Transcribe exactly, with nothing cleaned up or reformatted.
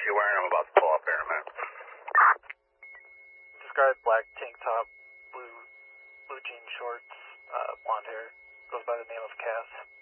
she wearing? I'm about to pull up here in a minute. Describe black tank top, blue blue jean shorts, uh, blonde hair. Goes by the name of Cass.